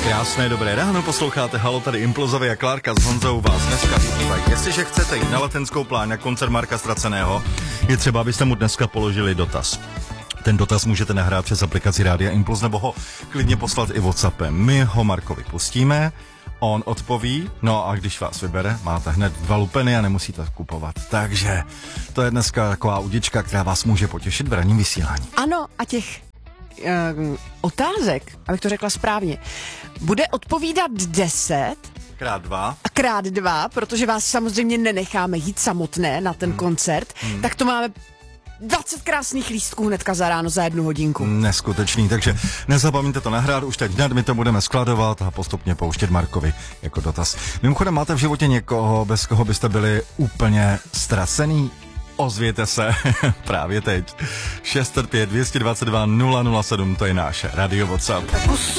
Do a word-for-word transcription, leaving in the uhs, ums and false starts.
Krásné dobré ráno, posloucháte Halo, tady Implozovi a Klárka s Honzou vás dneska vyzývají. Jestliže chcete jít na letenskou pláň na koncert Marka Straceného, je třeba, abyste mu dneska položili dotaz. Ten dotaz můžete nahrát přes aplikaci Rádia Impuls nebo ho klidně poslat i WhatsAppem. My ho Markovi pustíme, on odpoví, no a když vás vybere, máte hned dva lupeny a nemusíte kupovat. Takže to je dneska taková udička, která vás může potěšit v ranním vysílání. Ano, a těch uh, otázek, abych to řekla správně, bude odpovídat deset Krát dva. a krát dva, protože vás samozřejmě nenecháme jít samotné na ten hmm. koncert, hmm. tak to máme dvacet krásných lístků hnedka za ráno za jednu hodinku. Neskutečný, takže nezapomeňte to nahrát už teď hned, my to budeme skladovat a postupně pouštět Markovi jako dotaz. Mimochodem, máte v životě někoho, bez koho byste byli úplně ztracený? Ozvěte se právě teď. šest set pět, dvě stě dvacet dva, nula nula sedm, to je náš radio WhatsApp.